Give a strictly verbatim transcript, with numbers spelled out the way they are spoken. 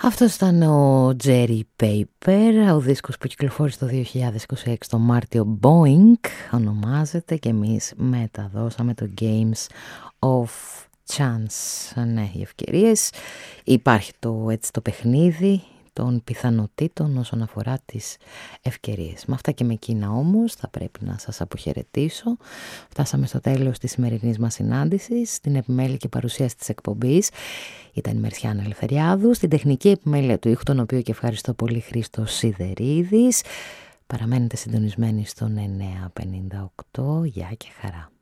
Αυτός ήταν ο Jerry Paper, ο δίσκος που κυκλοφόρησε το δύο χιλιάδες είκοσι έξι το Μάρτιο. Boink ονομάζεται και εμείς μεταδώσαμε το Games of Chance. Ναι, οι ευκαιρίες. Υπάρχει το, έτσι, το παιχνίδι των πιθανότητων όσον αφορά τις ευκαιρίες. Με αυτά και με εκείνα όμως θα πρέπει να σας αποχαιρετήσω. Φτάσαμε στο τέλος της σημερινής μας συνάντησης. Στην επιμέλεια και παρουσίαση της εκπομπής ήταν η Μερσιάνα Ελευθεριάδου. Στην τεχνική επιμέλεια του ήχου, τον οποίο και ευχαριστώ πολύ, Χρήστος Σιδερίδης. Παραμένετε συντονισμένοι στον εννιά πενήντα οκτώ. Γεια και χαρά.